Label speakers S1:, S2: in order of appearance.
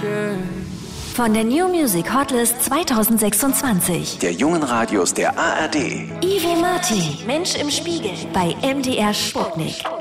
S1: Von der New Music Hotlist 2026.
S2: Der jungen Radios der ARD.
S1: Ivo Martin, Mensch im Spiegel bei MDR Sputnik.